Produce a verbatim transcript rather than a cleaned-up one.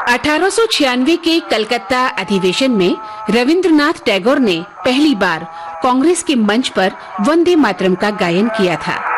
अठारह सौ छियानवे के कलकत्ता अधिवेशन में रविंद्रनाथ टैगोर ने पहली बार कांग्रेस के मंच पर वंदे मातरम का गायन किया था।